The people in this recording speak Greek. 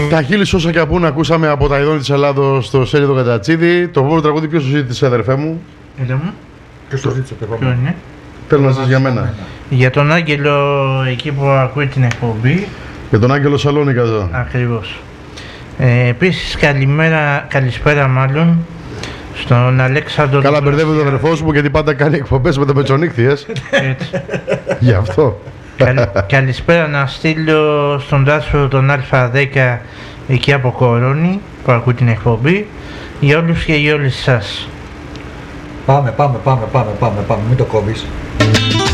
Τα χείλη όσα και απούν ακούσαμε από τα ειδώνη της Ελλάδος στο Σέριδο Κατατσίδη. Το επόμενο τραγούδι ποιος το ζήτησε, αδερφέ μου? Έλα μου. Ποιος το ζήτησε, Ποιο είναι? Θέλω να σας για μένα. Για τον Άγγελο εκεί που ακούει την εκπομπή. Για τον Άγγελο Σαλόνικα εδώ. Ακριβώς. Επίσης καλησπέρα μάλλον στον Αλέξανδρο. Καλά μπερδεύει τον αδερφό μου γιατί πάντα κάνει εκπομπές με τα πετσονύχτιες. Γι' αυτό. Καλησπέρα να στείλω στον Τάσο τον Α10 εκεί από Κορώνη που ακούει την εκπομπή, για όλους και για όλες εσάς. Πάμε, μην το κόβεις.